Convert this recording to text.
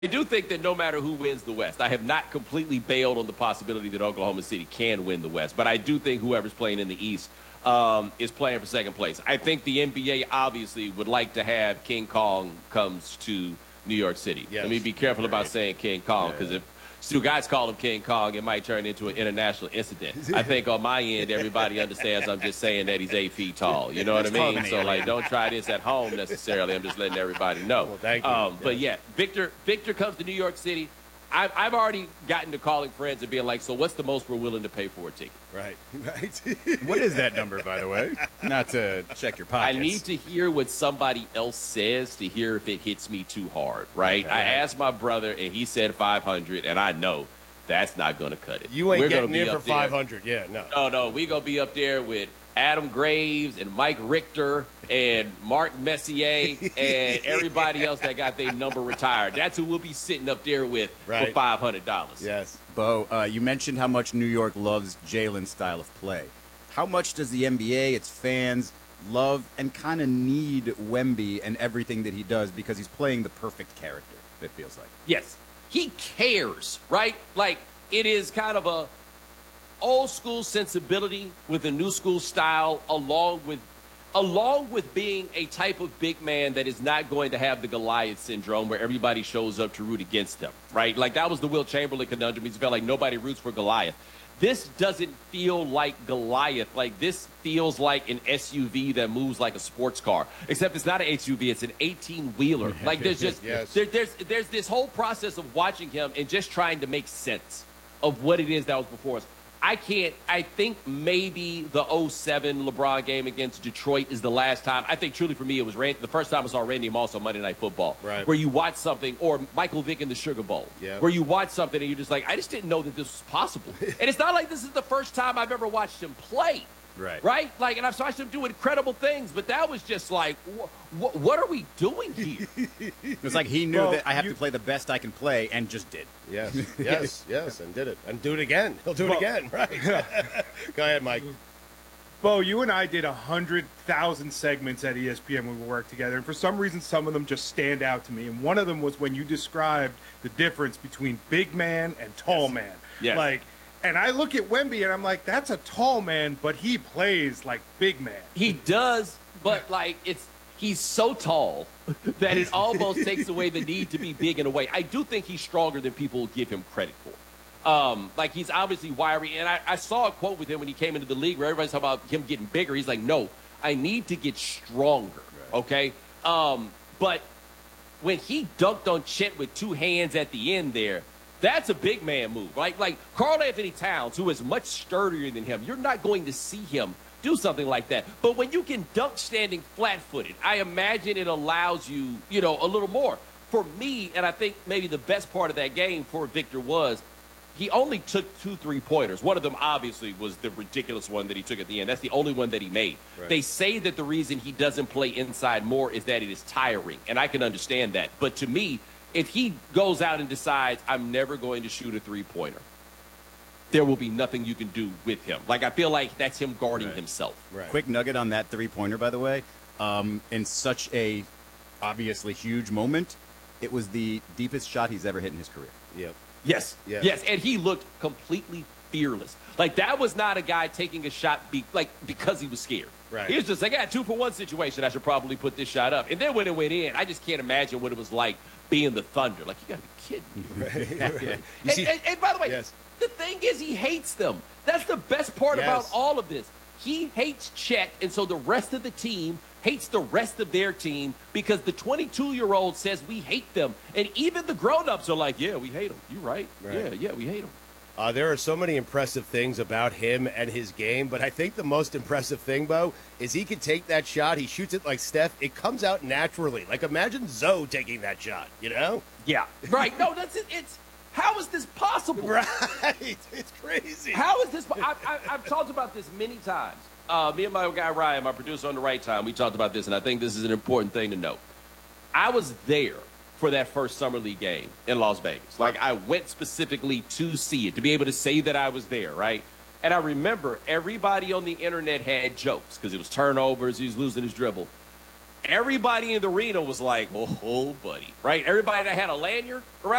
I do think that no matter who wins the West, I have not completely bailed on the possibility that Oklahoma City can win the West, but I do think whoever's playing in the East is playing for second place. I think the NBA obviously would like to have King Kong comes to New York City. Yes. Let me be careful about saying King Kong, because if two guys call him King Kong, it might turn into an international incident. I think on my end, everybody understands I'm just saying that he's 8 feet tall. You know what I mean? So, like, don't try this at home necessarily. I'm just letting everybody know. Well, thank you. But, yeah, Victor comes to New York City. I've already gotten to calling friends and being like, so what's the most we're willing to pay for a ticket? Right. What is that number, by the way? Not to check your pockets. I need to hear what somebody else says to hear if it hits me too hard, right? Okay. I asked my brother, and he said 500, and I know that's not going to cut it. You ain't We're gonna getting be in for up there. 500. Yeah, no. No, we're going to be up there with Adam Graves and Mike Richter and Mark Messier and everybody else that got their number retired. That's who we'll be sitting up there with for Right. $500. Yes. Bo, you mentioned how much New York loves Jalen's style of play. How much does the NBA, its fans, love and kind of need Wemby and everything that he does, because he's playing the perfect character, it feels like? Yes. He cares, right? Like, it is kind of a old school sensibility with a new school style, along with being a type of big man that is not going to have the Goliath syndrome where everybody shows up to root against him, right? Like, that was the Will Chamberlain conundrum. He felt like nobody roots for Goliath. This doesn't feel like Goliath. Like, this feels like an SUV that moves like a sports car, except it's not an SUV, it's an 18-wheeler. Like, there's just Yes. there's this whole process of watching him and just trying to make sense of what it is that was before us. I think maybe the 07 LeBron game against Detroit is the last time. I think truly for me it was the first time I saw Randy Moss on Monday Night Football. Right. Where you watch something, or Michael Vick in the Sugar Bowl. Yeah. Where you watch something and you're just like, I just didn't know that this was possible. And it's not like this is the first time I've ever watched him play. Right? Like, and I've watched him do incredible things, but that was just like, what are we doing here? It's like he knew that I have to play the best I can play, and just did. Yes. Yes, and did it. And do it again. He'll do it again. Right. Go ahead, Mike. Bo, you and I did 100,000 segments at ESPN when we worked together, and for some reason, some of them just stand out to me. And one of them was when you described the difference between big man and tall man. Yes. Like, and I look at Wemby and I'm like, that's a tall man, but he plays like big man. He does, but like he's so tall that it almost takes away the need to be big in a way. I do think he's stronger than people give him credit for. Like, he's obviously wiry, and I saw a quote with him when he came into the league where everybody's talking about him getting bigger. He's like, no, I need to get stronger, okay? But when he dunked on Chet with two hands at the end there, that's a big man move. Like Karl Anthony Towns, who is much sturdier than him, you're not going to see him do something like that. But when you can dunk standing flat-footed, I imagine it allows you, a little more. For me, and I think maybe the best part of that game for Victor was he only took 2 3-pointers. One of them obviously was the ridiculous one that he took at the end. That's the only one that he made. Right. They say that the reason he doesn't play inside more is that it is tiring, and I can understand that. But to me, if he goes out and decides, I'm never going to shoot a 3-pointer, there will be nothing you can do with him. Like, I feel like that's him guarding himself. Right. Quick nugget on that 3-pointer, by the way. In such a obviously huge moment, it was the deepest shot he's ever hit in his career. Yep. Yes. Yeah. Yes. And he looked completely fearless. Like, that was not a guy taking a shot because he was scared. Right. He was just like, 2-for-1 situation. I should probably put this shot up. And then when it went in, I just can't imagine what it was like being the Thunder. Like, you got to be kidding me. Right. And by the way, Yes. the thing is, he hates them. That's the best part about all of this. He hates Chet, and so the rest of the team hates the rest of their team because the 22-year-old says we hate them. And even the grown-ups are like, yeah, we hate them. You're right. Yeah, we hate them. There are so many impressive things about him and his game, but I think the most impressive thing, Bo, is he can take that shot. He shoots it like Steph. It comes out naturally. Like, imagine Zoe taking that shot, Yeah. Right. No, that's it. How is this possible? Right. It's crazy. How is this? I've talked about this many times. Me and my guy Ryan, my producer on the right time, we talked about this, and I think this is an important thing to note. I was there for that first Summer League game in Las Vegas. Like, I went specifically to see it, to be able to say that I was there, right? And I remember everybody on the internet had jokes because it was turnovers, he was losing his dribble. everybody in the arena was like, oh, buddy, right? Everybody that had a lanyard around